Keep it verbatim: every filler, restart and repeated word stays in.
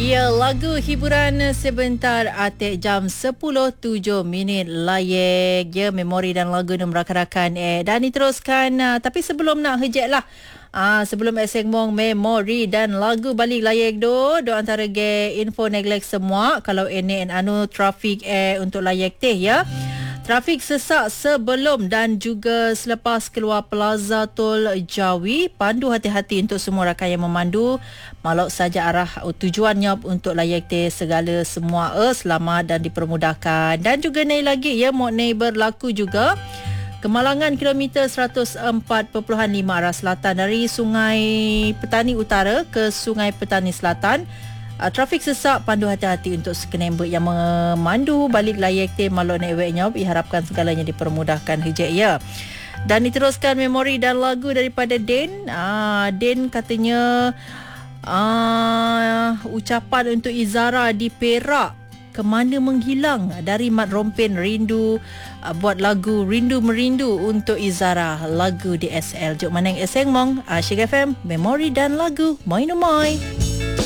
Ya, lagu hiburan sebentar atik jam sepuluh tujuh minit layak. Ya, memori dan lagu ni merakan-rakan eh. Dan diteruskan. Uh, tapi sebelum nak hejek lah. Ah, sebelum eseng mong memori dan lagu balik layak do. Do antara ge info neglect semua. Kalau ini anu trafik eh untuk layak teh ya. Trafik sesak sebelum dan juga selepas keluar Plaza Tol Jawi. Pandu hati-hati untuk semua rakan yang memandu. Malok saja arah tujuannya untuk layak te segala semua eh, selamat dan dipermudahkan. Dan juga naik lagi ya, mau naik berlaku juga. Kemalangan kilometer seratus empat perpuluhan lima arah selatan dari Sungai Petani Utara ke Sungai Petani Selatan. Uh, trafik sesak, pandu hati-hati untuk sekenembek yang memandu balik layak te malok naik weknya. Diharapkan segalanya dipermudahkan hejek ya. Dan diteruskan memori dan lagu daripada Den. Uh, Den katanya uh, ucapan untuk Izara di Perak kemana menghilang dari Mat Rompen rindu uh, buat lagu Rindu Merindu untuk Izara, lagu di S L. Jok mana yang eseng mong Asyik F M, memori dan lagu Moi no Moi.